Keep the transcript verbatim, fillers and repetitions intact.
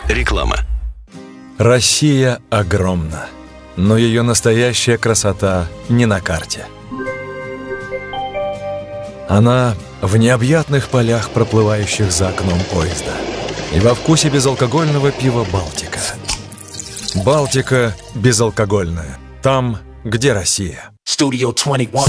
Реклама. Россия огромна, но ее настоящая красота не на карте. Она в необъятных полях, проплывающих за окном поезда, и во вкусе безалкогольного пива «Балтика». «Балтика» безалкогольная. Там, где Россия. Studio двадцать один.